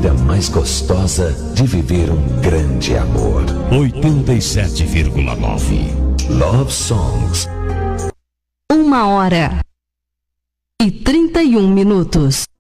maneira mais gostosa de viver um grande amor. 87,9 Love Songs. 1h31.